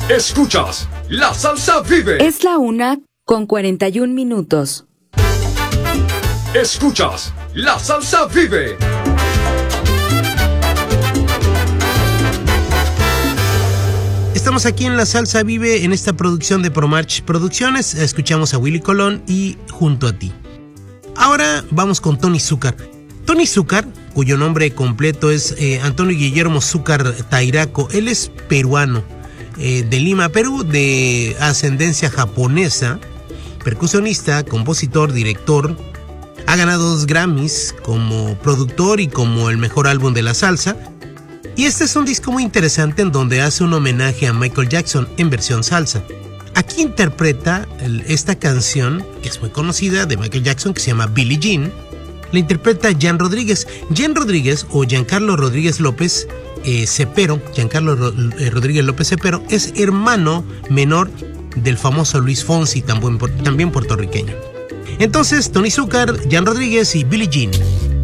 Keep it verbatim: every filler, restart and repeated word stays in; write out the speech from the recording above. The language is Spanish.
Escuchas, La Salsa Vive. Es la una con cuarenta y un minutos. Escuchas, La Salsa Vive. Estamos aquí en La Salsa Vive, en esta producción de ProMarch Producciones. Escuchamos a Willy Colón y Junto a ti. Ahora vamos con Tony Zúcar. Tony Zúcar, cuyo nombre completo es eh, Antonio Guillermo Zúcar Tairaco. Él es peruano, eh, de Lima, Perú, de ascendencia japonesa, percusionista, compositor, director. Ha ganado dos Grammys como productor y como el mejor álbum de la salsa. Y este es un disco muy interesante en donde hace un homenaje a Michael Jackson en versión salsa. Aquí interpreta el, esta canción, que es muy conocida, de Michael Jackson, que se llama Billie Jean. La interpreta Jan Rodríguez. Jan Rodríguez, o Giancarlo Rodríguez López eh, Cepero, Giancarlo Ro, eh, Rodríguez López Cepero, es hermano menor del famoso Luis Fonsi, también, también puertorriqueño. Entonces, Tony Zúcar, Jan Rodríguez y Billie Jean.